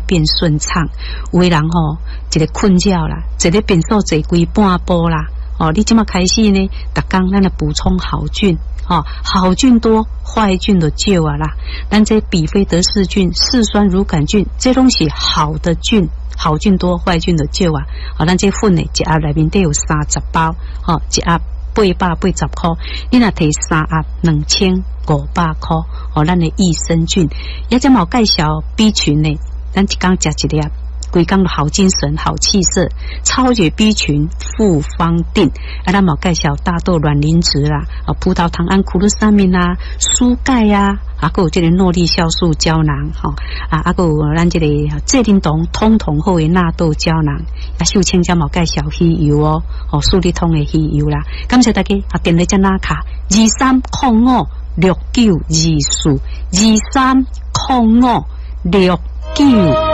变顺畅。有的人一个困觉啦，一个便所坐规半步啦。你这么开始呢，逐工咱来补充好菌。好菌多，坏菌就少啊啦。咱这比菲德氏菌、嗜酸乳杆菌，这拢是好的菌，好菌多，坏菌就少啊。咱这粉呢，一盒内面都有30包，一盒880块，你若摕3盒2500块，咱的益生菌，也这冇介绍 B 群呢，咱一工食一粒。规工的好精神、好气色，超越 B 群复方定。咱冇介绍大豆卵磷脂啦，葡萄糖胺库鲁沙明啦，蔬钙啊，还有这个诺丽酵素胶囊，还有咱这个蔗灵酮通通好的纳豆胶囊，也是有青椒冇介绍鱼油树立通的鱼油啦。感谢大家，电话在哪卡？23056924，230569。